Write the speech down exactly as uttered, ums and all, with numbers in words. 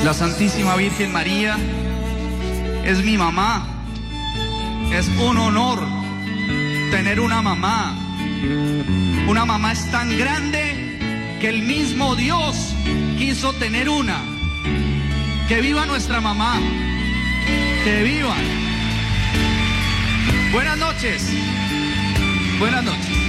La Santísima Virgen María es mi mamá. Es un honor tener una mamá. Una mamá es tan grande que el mismo Dios quiso tener una. Que viva nuestra mamá. Que viva. Buenas noches. Buenas noches.